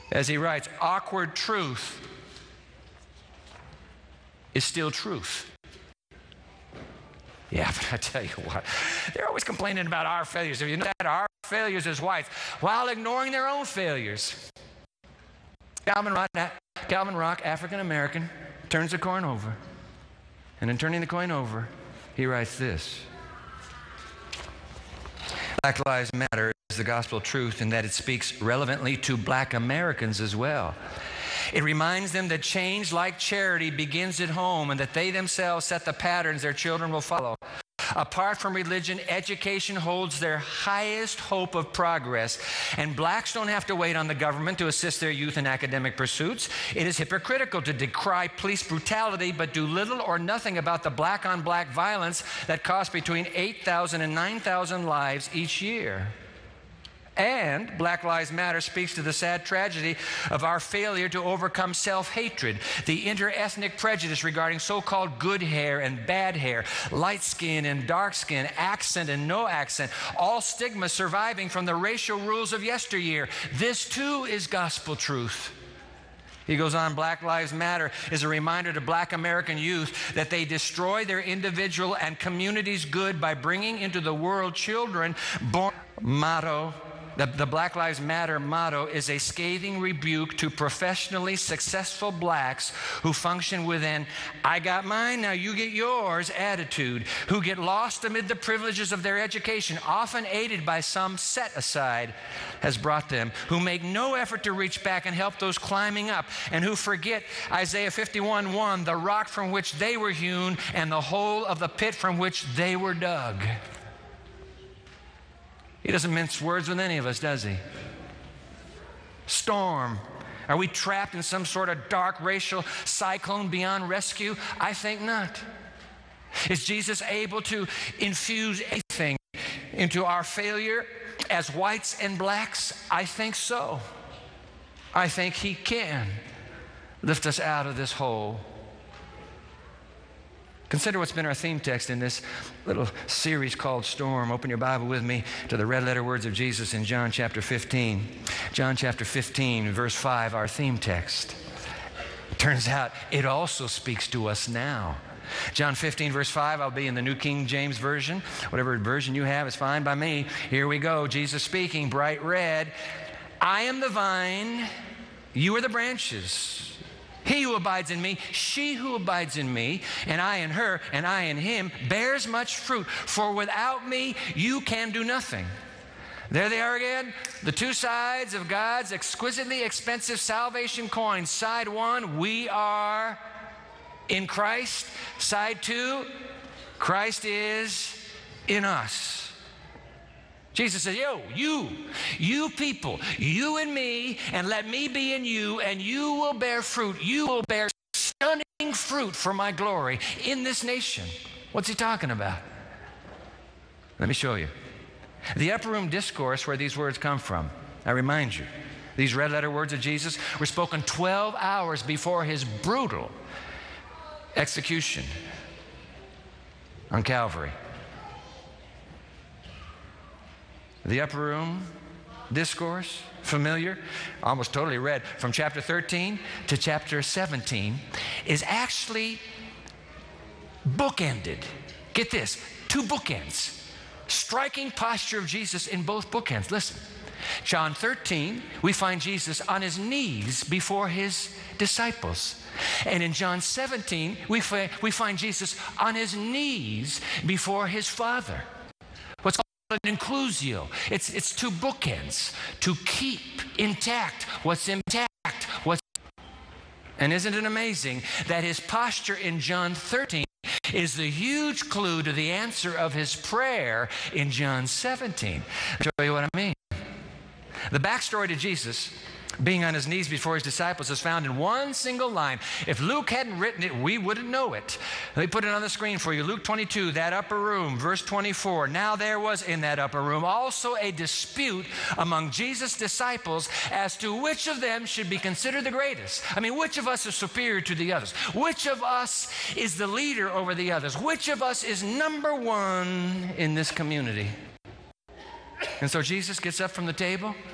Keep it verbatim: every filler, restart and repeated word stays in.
As he writes, awkward truth is still truth. Yeah, but I tell you what, they're always complaining about our failures. If you know that, our failures as whites, while ignoring their own failures. Calvin Rock, Calvin Rock, African-American, turns the coin over. And in turning the coin over, he writes this. Black Lives Matter is the gospel truth in that it speaks relevantly to black Americans as well. It reminds them that change, like charity, begins at home and that they themselves set the patterns their children will follow. Apart from religion, education holds their highest hope of progress, and blacks don't have to wait on the government to assist their youth in academic pursuits. It is hypocritical to decry police brutality but do little or nothing about the black-on-black violence that costs between eight thousand and nine thousand lives each year. And Black Lives Matter speaks to the sad tragedy of our failure to overcome self-hatred, the inter-ethnic prejudice regarding so-called good hair and bad hair, light skin and dark skin, accent and no accent, all stigmas surviving from the racial rules of yesteryear. This too is gospel truth. He goes on, Black Lives Matter is a reminder to black American youth that they destroy their individual and community's good by bringing into the world children born. Motto. The, the Black Lives Matter motto is a scathing rebuke to professionally successful blacks who function with an I got mine, now you get yours attitude, who get lost amid the privileges of their education, often aided by some set aside has brought them, who make no effort to reach back and help those climbing up, and who forget Isaiah fifty-one one, the rock from which they were hewn and the hole of the pit from which they were dug. He doesn't mince words with any of us, does he? Storm. Are we trapped in some sort of dark racial cyclone beyond rescue? I think not. Is Jesus able to infuse anything into our failure as whites and blacks? I think so. I think he can lift us out of this hole. Consider what's been our theme text in this little series called Storm. Open your Bible with me to the red letter words of Jesus in John chapter fifteen. John chapter fifteen, verse five, our theme text. Turns out it also speaks to us now. John fifteen, verse five, I'll be in the New King James Version. Whatever version you have is fine by me. Here we go. Jesus speaking, bright red. I am the vine, you are the branches. He who abides in me, she who abides in me, and I in her, and I in him, bears much fruit. For without me, you can do nothing. There they are again, the two sides of God's exquisitely expensive salvation coin. Side one, we are in Christ. Side two, Christ is in us. Jesus says, yo, you, you people, you and me, and let me be in you, and you will bear fruit. You will bear stunning fruit for my glory in this nation. What's he talking about? Let me show you. The upper room discourse where these words come from, I remind you, these red letter words of Jesus were spoken twelve hours before his brutal execution on Calvary. The upper room discourse, familiar, almost totally read from chapter thirteen to chapter seventeen, is actually bookended. Get this, two bookends. Striking posture of Jesus in both bookends. Listen, John thirteen, we find Jesus on his knees before his disciples. And in John seventeen, we, fi- we find Jesus on his knees before his Father. What's an inclusio. It's, it's two bookends to keep intact what's intact. What's, and isn't it amazing that his posture in John thirteen is the huge clue to the answer of his prayer in John seventeen. I'll show you what I mean. The backstory to Jesus being on his knees before his disciples is found in one single line. If Luke hadn't written it, we wouldn't know it. Let me put it on the screen for you. Luke twenty-two, that upper room, verse twenty-four. Now there was in that upper room also a dispute among Jesus' disciples as to which of them should be considered the greatest. I mean, which of us is superior to the others? Which of us is the leader over the others? Which of us is number one in this community? And so Jesus gets up from the table